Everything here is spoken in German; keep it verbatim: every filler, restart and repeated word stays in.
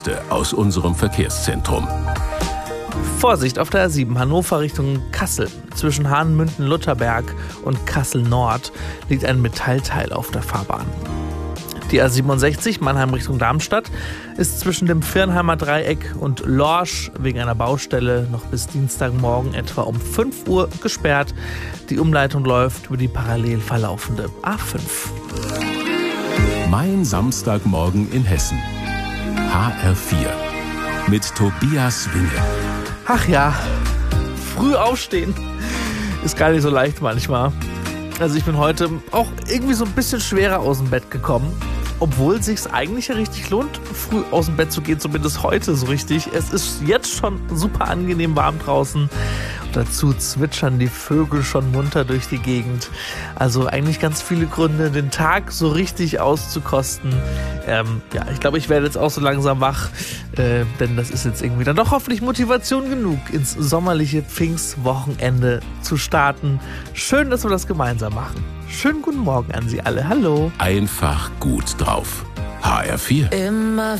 aus unserem Verkehrszentrum. Vorsicht auf der A sieben Hannover Richtung Kassel. Zwischen Hahnemünden-Lutherberg und Kassel-Nord liegt ein Metallteil auf der Fahrbahn. Die A siebenundsechzig Mannheim Richtung Darmstadt ist zwischen dem Virnheimer Dreieck und Lorsch wegen einer Baustelle noch bis Dienstagmorgen etwa um fünf Uhr gesperrt. Die Umleitung läuft über die parallel verlaufende A fünf. Mein Samstagmorgen in Hessen. H R vier. Mit Tobias Winge. Ach ja, früh aufstehen ist gar nicht so leicht manchmal. Also ich bin heute auch irgendwie so ein bisschen schwerer aus dem Bett gekommen, obwohl es sich eigentlich ja richtig lohnt, früh aus dem Bett zu gehen, zumindest heute so richtig. Es ist jetzt schon super angenehm warm draußen. Und dazu zwitschern die Vögel schon munter durch die Gegend. Also eigentlich ganz viele Gründe, den Tag so richtig auszukosten. Ähm, ja, ich glaube, ich werde jetzt auch so langsam wach, äh, denn das ist jetzt irgendwie dann doch hoffentlich Motivation genug, ins sommerliche Pfingstwochenende zu starten. Schön, dass wir das gemeinsam machen. Schönen guten Morgen an Sie alle. Hallo. Einfach gut drauf. H R vier. Immer